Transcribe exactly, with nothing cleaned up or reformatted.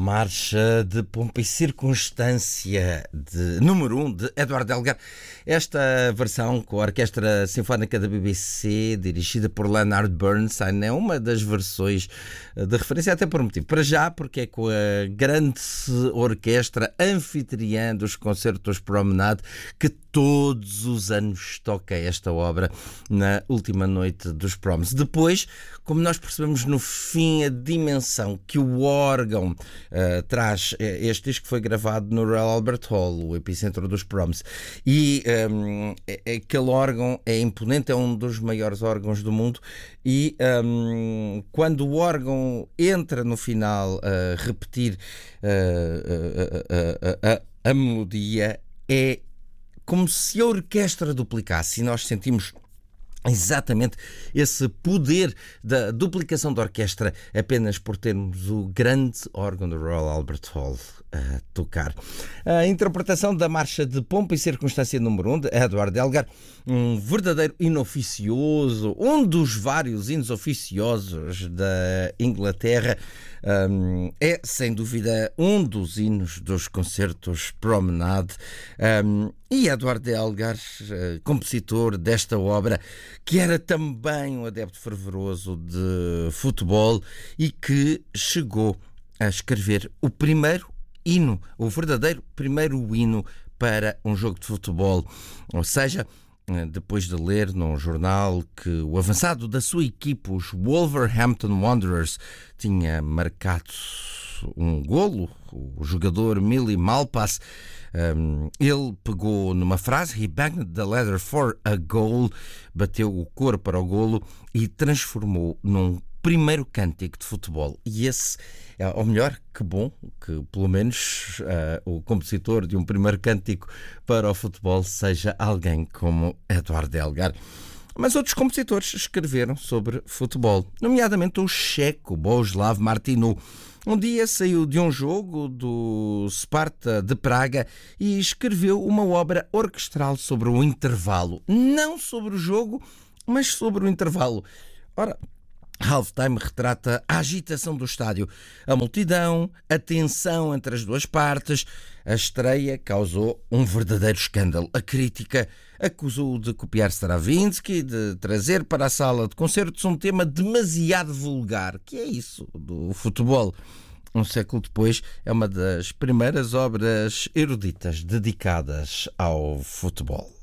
Marcha de Pompa e Circunstância, de número um, de Edward Elgar. Esta versão com a Orquestra Sinfónica da B B C, dirigida por Leonard Bernstein, é uma das versões de referência, até por um motivo. Para já, porque é com a grande orquestra anfitriã dos concertos Promenade que todos os anos toca esta obra na última noite dos Proms. Depois, como nós percebemos no fim a dimensão que o órgão uh, traz, este disco foi gravado no Royal Albert Hall, o epicentro dos Proms, e um, aquele órgão é imponente, é um dos maiores órgãos do mundo, e um, quando o órgão entra no final a repetir uh, a, a, a, a melodia, é como se a orquestra duplicasse, e nós sentimos exatamente esse poder da duplicação da orquestra apenas por termos o grande órgão do Royal Albert Hall a tocar. A interpretação da Marcha de Pompa e Circunstância número um, de Edward Elgar, um verdadeiro hino oficioso, um dos vários hinos oficiosos da Inglaterra, um, é sem dúvida um dos hinos dos concertos Promenade. Um, e Edward Elgar, compositor desta obra, que era também um adepto fervoroso de futebol e que chegou a escrever o primeiro hino, o verdadeiro primeiro hino para um jogo de futebol. Ou seja, depois de ler num jornal que o avançado da sua equipe, os Wolverhampton Wanderers, tinha marcado um golo, o jogador Millie Malpass, um, ele pegou numa frase, he banged the leather for a goal, bateu o coro para o golo e transformou num primeiro cântico de futebol. E esse, ou melhor, que bom que pelo menos uh, o compositor de um primeiro cântico para o futebol seja alguém como Edward Elgar. Mas outros compositores escreveram sobre futebol, nomeadamente o checo Bohuslav Martinů. Um dia saiu de um jogo do Sparta de Praga e escreveu uma obra orquestral sobre o intervalo. Não sobre o jogo, mas sobre o intervalo. Ora, Halftime retrata a agitação do estádio, a multidão, a tensão entre as duas partes. A estreia causou um verdadeiro escândalo. A crítica acusou-o de copiar Stravinsky, de trazer para a sala de concertos um tema demasiado vulgar, que é isso, do futebol. Um século depois, é uma das primeiras obras eruditas dedicadas ao futebol.